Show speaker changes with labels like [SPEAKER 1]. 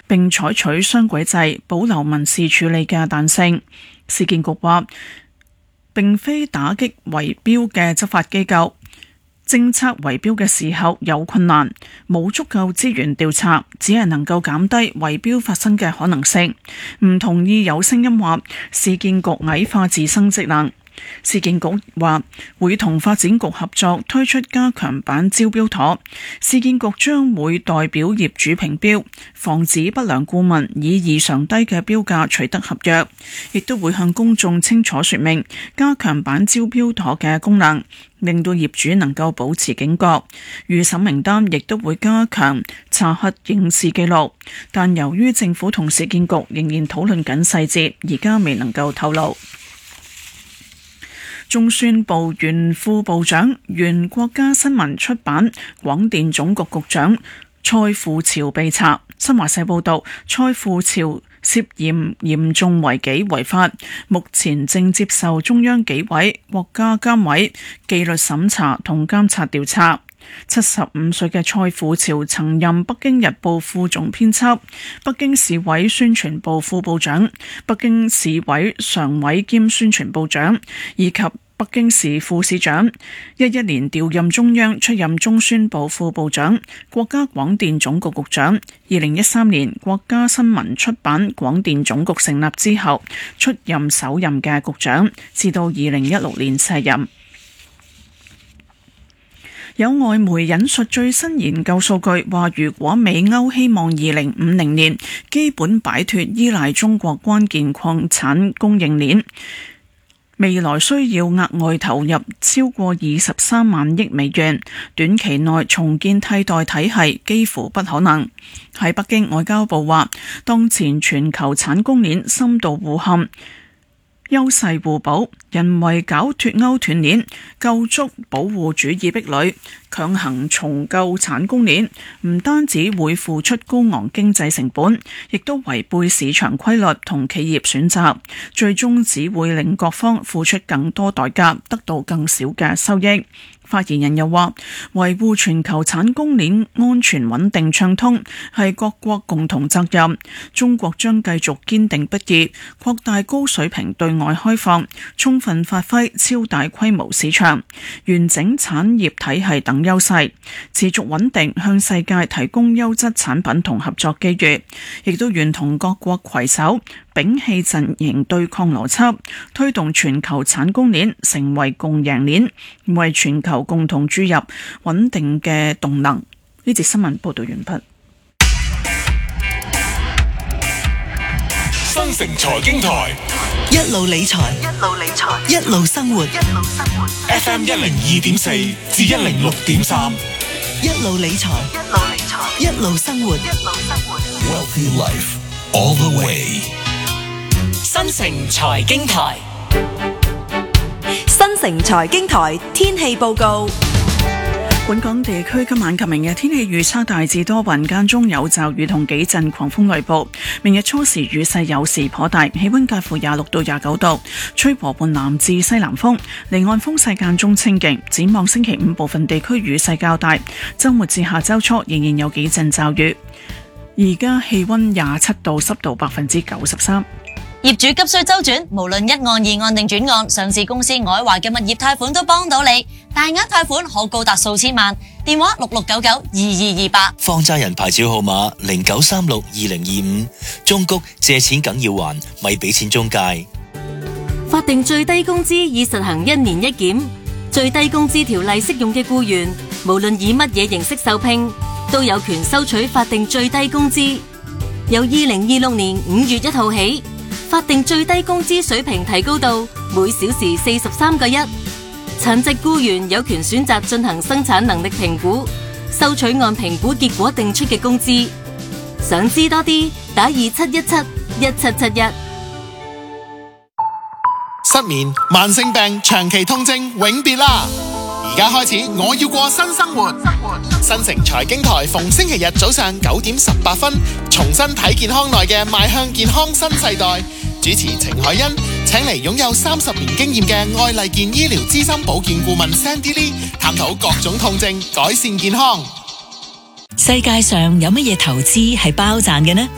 [SPEAKER 1] 並採取雙軌制，保留民事處理嘅彈性。市建局話，並非打擊圍標嘅執法機構，偵測圍標嘅時候有困難，冇足夠資源調查，只係能夠減低圍標發生嘅可能性。唔同意有聲音話市建局矮化自身職能。市建局話會同發展局合作推出加強版招標妥，市建局將會代表業主評標，防止不良顧問以異常低嘅標價取得合約，亦都會向公眾清楚說明加強版招標妥嘅功能，令到業主能夠保持警覺。預審名單亦都會加強查核刑事記錄，但由於政府同市建局仍然討論緊細節，而家未能夠透露。中宣部原副部長、原國家新聞出版廣電總局局長蔡富潮被查。新華社報道，蔡富潮涉嫌嚴重違紀違法，目前正接受中央紀委、國家監委紀律審查同監察調查。75歲嘅蔡富潮曾任北京日報副總編輯、北京市委宣傳部副部長、北京市委常委兼宣傳部長以及北京市副市長。11年調任中央，出任中宣部副部長、國家廣電總局局長。2013年國家新聞出版廣電總局成立之後，出任首任嘅局長，至到2016年卸任。有外媒引述最新研究數據話，如果美歐希望2050年基本擺脫依賴中國關鍵礦產供應鏈，未來需要額外投入超過23萬億美元，短期內重建替代體系幾乎不可能。喺北京，外交部話，當前全球產供鏈深度互陷，優勢互補，人為搞脫鈎斷鏈，構築保護主義壁壘，強行重構產供鏈，唔單止會付出高昂經濟成本，亦都違背市場規律同企業選擇，最終只會令各方付出更多代價，得到更少嘅收益。發言人又話，維護全球產供鏈安全穩定暢通係各國共同責任，中國將繼續堅定不移擴大高水平對外開放，充分發揮超大規模市場、完整產業體系等優勢，持續穩定向世界提供優質產品同合作機遇，亦都願同各國攜手摒棄陣營對抗邏輯，推動全球產供鏈成為共贏鏈，為全球共同注入穩定嘅動能。呢節新聞報道完畢。
[SPEAKER 2] 新城財經台
[SPEAKER 3] 一路理財，一路生活。
[SPEAKER 2] FM 102.4至106.3，
[SPEAKER 3] 一路理財，一路生活。
[SPEAKER 2] Wealthy Life all the way。
[SPEAKER 3] 新城財經台，新城財經台天氣報告。
[SPEAKER 1] 本港地區今晚及明日天氣預測大致多雲，間中有驟雨同幾陣狂風雷暴。明日初時雨勢有時頗大，氣溫介乎26到29度，吹和緩南至西南風，離岸風勢間中清勁。展望星期五部分地區雨勢較大，周末至下周初仍然有幾陣驟雨。而家氣溫27度，濕度93%。
[SPEAKER 4] 業主急需周轉，無論一案、二案定轉案，上市公司愛華嘅物業貸款都幫到你，大額貸款可高達數千萬。電話66992228。
[SPEAKER 5] 放債人牌照號碼09362025。中谷借錢梗要還，咪俾錢中介。
[SPEAKER 6] 法定最低工資已實行1年1檢，最低工資條例適用嘅僱員，無論以乜嘢形式受聘，都有權收取法定最低工資。由2026年5月1號起，法定最低工資水平提高到每小時43個1。殘疾僱員有權選擇進行生產能力評估，收取按評估結果定出嘅工資。想知多啲，打27171771。
[SPEAKER 7] 失眠、慢性病、長期痛症永別啦！而家開始，我要過新生活。新城財經台逢星期日早上9點18分，重新睇健康內嘅邁向健康新世代。主持程海欣請嚟擁有30年經驗嘅愛麗健醫療資深保健顧問 Sandy Lee， 探討各種痛症，改善健康。
[SPEAKER 3] 世界上有乜嘢投資係包賺嘅呢？